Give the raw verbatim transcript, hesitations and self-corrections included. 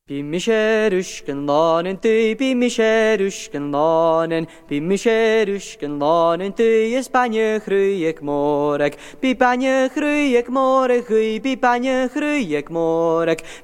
Bim mischerusken lanen tui, bim mischerusken lanen, bim mischerusken lanen tui, is banje groeik morek, bi banje groeik morek, hui, bi banje groeik morek,